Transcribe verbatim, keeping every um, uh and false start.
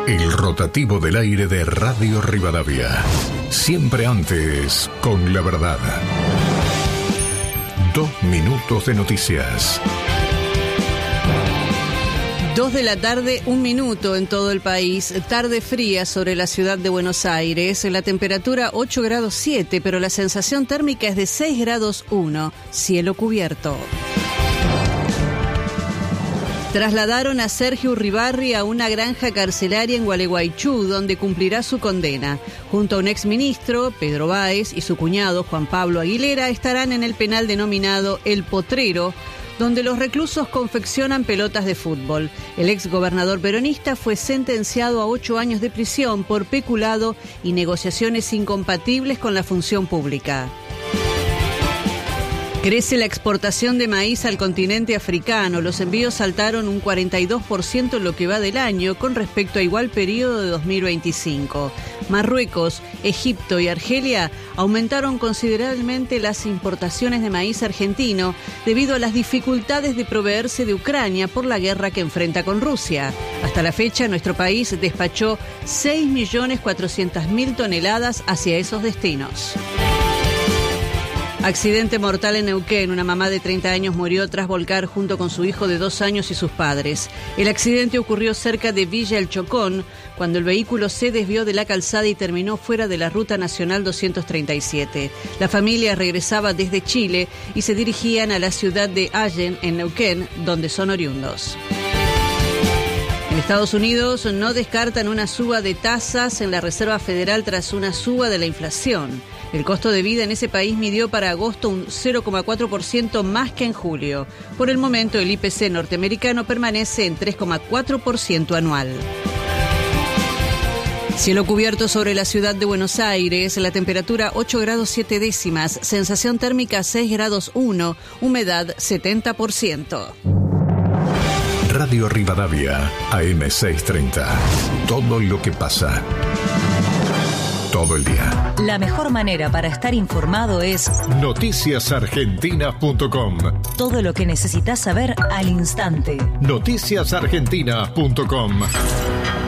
El rotativo del aire de Radio Rivadavia. Siempre antes, con la verdad. Dos minutos de noticias. Dos de la tarde, un minuto en todo el país. Tarde fría sobre la ciudad de Buenos Aires. La temperatura ocho grados siete, pero la sensación térmica es de seis grados uno. Cielo cubierto. Trasladaron a Sergio Uribarri a una granja carcelaria en Gualeguaychú, donde cumplirá su condena. Junto a un exministro, Pedro Báez, y su cuñado, Juan Pablo Aguilera, estarán en el penal denominado El Potrero, donde los reclusos confeccionan pelotas de fútbol. El exgobernador peronista fue sentenciado a ocho años de prisión por peculado y negociaciones incompatibles con la función pública. Crece la exportación de maíz al continente africano. Los envíos saltaron un cuarenta y dos por ciento en lo que va del año con respecto a igual periodo de dos mil veinticinco. Marruecos, Egipto y Argelia aumentaron considerablemente las importaciones de maíz argentino debido a las dificultades de proveerse de Ucrania por la guerra que enfrenta con Rusia. Hasta la fecha, nuestro país despachó seis millones cuatrocientas mil toneladas hacia esos destinos. Accidente mortal en Neuquén. Una mamá de treinta años murió tras volcar junto con su hijo de dos años y sus padres. El accidente ocurrió cerca de Villa El Chocón, cuando el vehículo se desvió de la calzada y terminó fuera de la Ruta Nacional doscientos treinta y siete. La familia regresaba desde Chile y se dirigían a la ciudad de Allen, en Neuquén, donde son oriundos. En Estados Unidos no descartan una suba de tasas en la Reserva Federal tras una suba de la inflación. El costo de vida en ese país midió para agosto un cero coma cuatro por ciento más que en julio. Por el momento, el I P C norteamericano permanece en tres coma cuatro por ciento anual. Cielo cubierto sobre la ciudad de Buenos Aires, la temperatura ocho grados siete décimas, sensación térmica seis grados uno, humedad setenta por ciento. Radio Rivadavia, A M seiscientos treinta. Todo lo que pasa. Todo el día. La mejor manera para estar informado es noticias argentinas punto com. Todo lo que necesitas saber al instante. noticias argentinas punto com.